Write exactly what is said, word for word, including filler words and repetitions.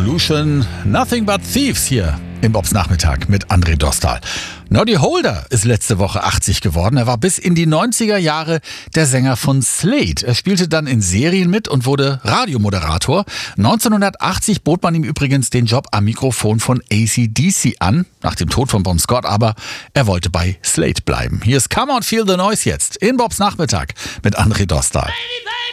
Revolution, Nothing But Thieves hier im Bobs Nachmittag mit André Dostal. Noddy Holder ist letzte Woche achtzig geworden. Er war bis in die neunziger Jahre der Sänger von Slade. Er spielte dann in Serien mit und wurde Radiomoderator. neunzehnhundertachtzig bot man ihm übrigens den Job am Mikrofon von A C D C an, nach dem Tod von Bon Scott, aber er wollte bei Slade bleiben. Hier ist Come On Feel the Noise jetzt in Bobs Nachmittag mit André Dostal. Baby, baby.